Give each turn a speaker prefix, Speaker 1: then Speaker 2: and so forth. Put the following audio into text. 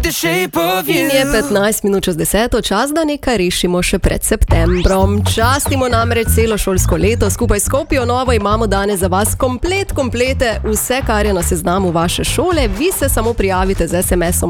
Speaker 1: In je 15 minut čez 10, čas, da nekaj rešimo še pred septembrom. Častimo namreč celo šolsko leto, skupaj s Kopijo Novo imamo danes za vas komplete, vse, kar je na seznamu vaše šole. Vi se samo prijavite z SMS-om